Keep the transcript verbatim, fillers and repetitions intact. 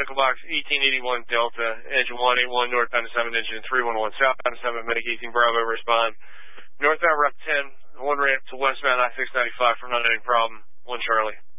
Echo Box eighteen eighty-one Delta, engine one eighty-one, northbound to seven, engine three one one, southbound to seven, Medic eighteen Bravo, respond. Northbound rep ten, one ramp to westbound I six ninety-five from not any problem, one Charlie.